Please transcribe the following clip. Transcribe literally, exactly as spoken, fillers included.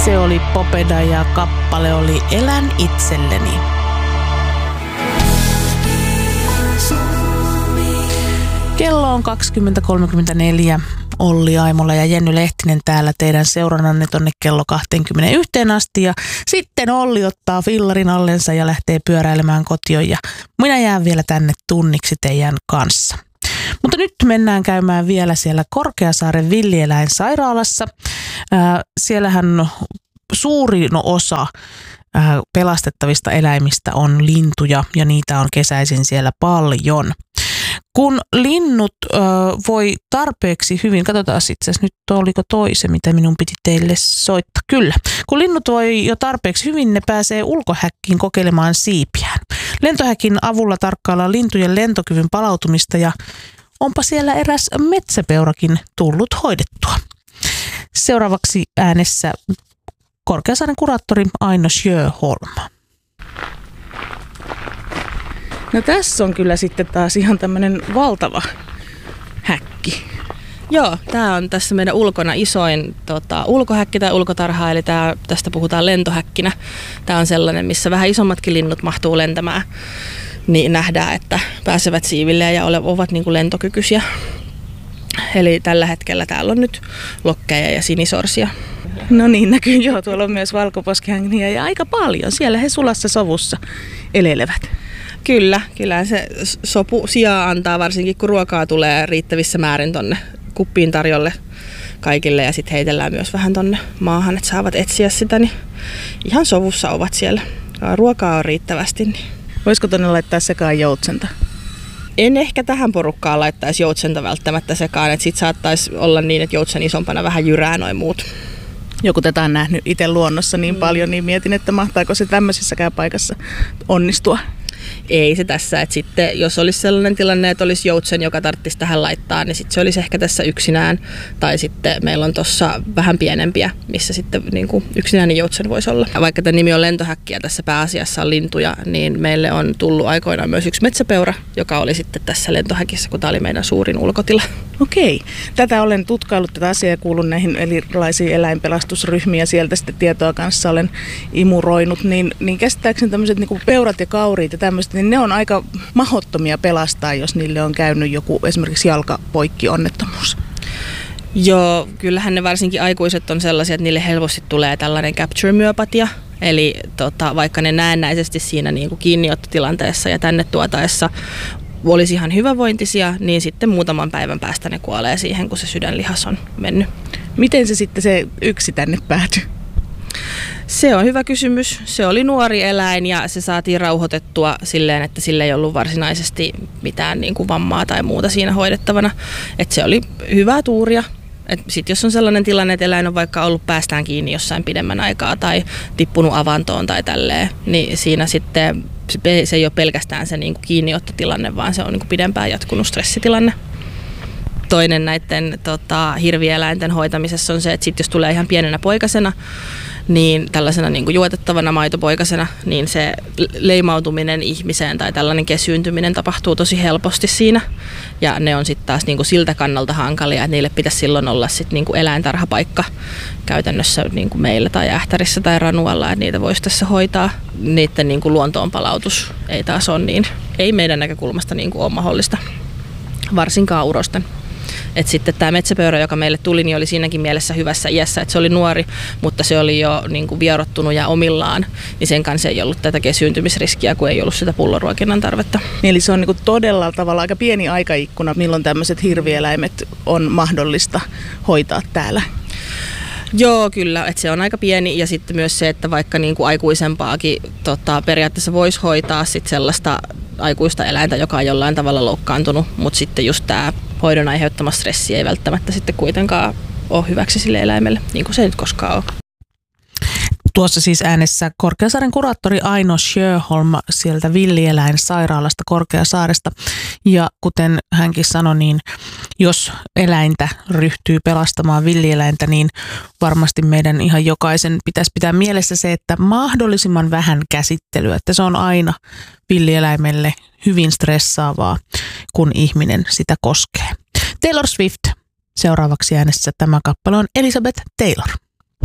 Se oli Popeda ja kappale oli Elän itselleni. Kello on kaksikymmentä kolmekymmentäneljä. Olli Aimola ja Jenny Lehtinen täällä teidän seurannanne tonne kello kaksikymmentäyksi asti. Ja sitten Olli ottaa fillarin allensa ja lähtee pyöräilemään kotiin. Ja minä jään vielä tänne tunniksi teidän kanssa. Mutta nyt mennään käymään vielä siellä Korkeasaaren villieläinsairaalassa. Äh, siellähän suurin osa äh, pelastettavista eläimistä on lintuja ja niitä on kesäisin siellä paljon. Kun linnut ö, voi tarpeeksi hyvin, katsotaan itse asiassa nyt oliko toi se, mitä minun piti teille soittaa. Kyllä, kun linnut voi jo tarpeeksi hyvin, ne pääsee ulkohäkkiin kokeilemaan siipiään. Lentohäkin avulla tarkkaillaan lintujen lentokyvyn palautumista ja onpa siellä eräs metsäpeurakin tullut hoidettua. Seuraavaksi äänessä Korkeasaaren kuraattori Aino Sjöholm. No tässä on kyllä sitten taas ihan tämmöinen valtava häkki. Joo, tämä on tässä meidän ulkona isoin tota, ulkohäkki tai ulkotarha, eli tää, tästä puhutaan lentohäkkinä. Tämä on sellainen, missä vähän isommatkin linnut mahtuu lentämään, niin nähdään, että pääsevät siiville ja ovat niin kuin lentokykyisiä. Eli tällä hetkellä täällä on nyt lokkeja ja sinisorsia. No niin, näkyy joo, tuolla on myös valkoposkihäntää ja aika paljon. Siellä he sulassa sovussa elelevät. Kyllä, kyllä se sopu sijaa antaa varsinkin, kun ruokaa tulee riittävissä määrin tonne kuppiin tarjolle kaikille ja sitten heitellään myös vähän tonne maahan, että saavat etsiä sitä, niin ihan sovussa ovat siellä. Ruokaa on riittävästi. Niin. Voisiko tonne laittaa sekaan joutsenta? En ehkä tähän porukkaan laittaisi joutsenta välttämättä sekaan, että sitten saattaisi olla niin, että joutsen isompana vähän jyrää noin muut. Joku tätä on nähnyt itse luonnossa niin paljon, niin mietin, että mahtaako se tämmöisessäkään paikassa onnistua. Ei se tässä, että sitten jos olisi sellainen tilanne, että olisi joutsen, joka tarvitsisi tähän laittaa, niin sitten se olisi ehkä tässä yksinään. Tai sitten meillä on tuossa vähän pienempiä, missä sitten niin kuin yksinäinen joutsen voisi olla. Ja vaikka tämä nimi on lentohäkki ja tässä pääasiassa on lintuja, niin meille on tullut aikoinaan myös yksi metsäpeura, joka oli sitten tässä lentohäkissä, kun tämä oli meidän suurin ulkotila. Okei. Tätä olen tutkaillut tätä asiaa ja kuulun näihin erilaisiin eläinpelastusryhmiin ja sieltä sitten tietoa kanssa olen imuroinut. Niin, niin käsittääkseni tämmöiset niin kuin peurat ja kauriit ja tämmöiset, niin ne on aika mahdottomia pelastaa, jos niille on käynyt joku esimerkiksi jalkapoikki-onnettomuus. Joo, kyllähän ne varsinkin aikuiset on sellaisia, että niille helposti tulee tällainen capture-myopatia. Eli tota, vaikka ne näennäisesti siinä niin kuin kiinniottotilanteessa ja tänne tuotaessa olisi ihan hyvävointisia, niin sitten muutaman päivän päästä ne kuolee siihen, kun se sydänlihas on mennyt. Miten se sitten se yksi tänne päätyi? Se on hyvä kysymys. Se oli nuori eläin ja se saatiin rauhoitettua silleen, että sillä ei ollut varsinaisesti mitään niin kuin vammaa tai muuta siinä hoidettavana. Et se oli hyvää tuuria. Sitten jos on sellainen tilanne, että eläin on vaikka ollut päästään kiinni jossain pidemmän aikaa tai tippunut avantoon tai tälleen, niin siinä sitten se ei ole pelkästään se niin kuin kiinniottotilanne, vaan se on niin kuin pidempään jatkunut stressitilanne. Toinen näiden tota, hirvieläinten hoitamisessa on se, että sit jos tulee ihan pienenä poikasena, niin tällaisena niin kuin juotettavana maitopoikasena, niin se leimautuminen ihmiseen tai tällainen kesyyntyminen tapahtuu tosi helposti siinä. Ja ne on sitten taas niin kuin siltä kannalta hankalia, että niille pitäisi silloin olla sit niin kuin eläintarhapaikka käytännössä niin kuin meillä tai Ähtärissä tai Ranualla, että niitä voisi tässä hoitaa. Niiden niin kuin luontoonpalautus ei taas ole niin, ei meidän näkökulmasta niin kuin ole mahdollista, varsinkaan urosten. Et sitten tämä metsäpeura, joka meille tuli, niin oli siinäkin mielessä hyvässä iässä, että se oli nuori, mutta se oli jo niin kuin vierottunut ja omillaan, niin sen kanssa ei ollut tätä kesyyntymisriskiä, kun ei ollut sitä pulloruokinnan tarvetta. Eli se on niin kuin todella tavalla aika pieni aikaikkuna, milloin tämmöiset hirvieläimet on mahdollista hoitaa täällä. Joo, kyllä, että se on aika pieni ja sitten myös se, että vaikka niin kuin aikuisempaakin tota, periaatteessa voisi hoitaa sit sellaista aikuista eläintä, joka on jollain tavalla loukkaantunut, mutta sitten just tämä hoidon aiheuttama stressi ei välttämättä sitten kuitenkaan ole hyväksi sille eläimelle, niin kuin se nyt koskaan on. Tuossa siis äänessä Korkeasaaren kuraattori Aino Sjöholm sieltä villieläinsairaalasta Korkeasaaresta. Ja kuten hänkin sanoi, niin jos eläintä ryhtyy pelastamaan villieläintä, niin varmasti meidän ihan jokaisen pitäisi pitää mielessä se, että mahdollisimman vähän käsittelyä, että se on aina villieläimelle hyvin stressaavaa, kun ihminen sitä koskee. Taylor Swift. Seuraavaksi äänessä tämä kappale on Elizabeth Taylor.